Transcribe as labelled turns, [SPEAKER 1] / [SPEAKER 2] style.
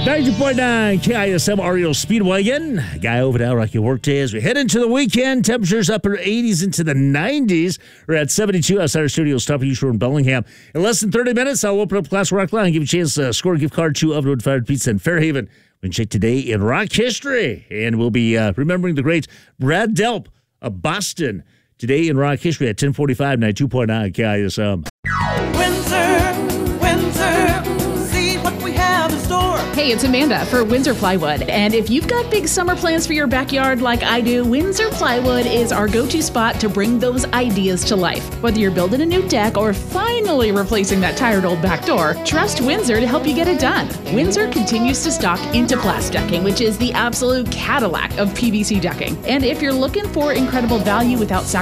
[SPEAKER 1] 90.9 KISM REO Speedwagon. Guy over now, Rocky Workday. As we head into the weekend, temperatures upper 80s into the 90s. We're at 72 outside our studios, top of East Road in Bellingham. In less than 30 minutes, I'll open up Class Rock Line and give you a chance to score a gift card to Oven Road Fired Pizza in Fairhaven. We can check today in rock history, and we'll be remembering the great Brad Delp of Boston. Today in rock history at 10:45, 92.9 KISM.
[SPEAKER 2] Windsor, see what we have in store.
[SPEAKER 3] Hey, it's Amanda for Windsor Plywood. And if you've got big summer plans for your backyard like I do, Windsor Plywood is our go-to spot to bring those ideas to life. Whether you're building a new deck or finally replacing that tired old back door, trust Windsor to help you get it done. Windsor continues to stock Interplast decking, which is the absolute Cadillac of PVC decking. And if you're looking for incredible value without sacrificing